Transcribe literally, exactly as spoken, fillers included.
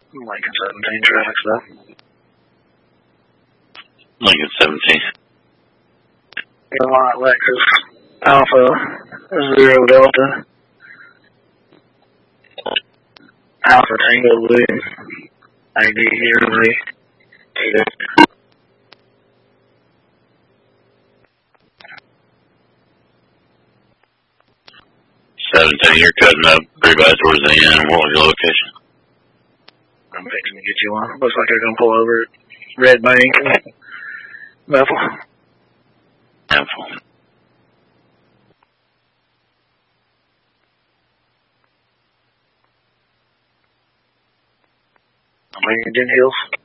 Lincoln seventeen traffic stop. Lincoln seventeen. Alright, Lexus Alpha Zero Delta Alpha Tango William I D zero three. seventeen, you're cutting up pretty bad towards the end. What was your location? I'm fixing to get you one. Looks like they're going to pull over at Red Bank and Bethel. Bethel. I'm Lincoln Hills.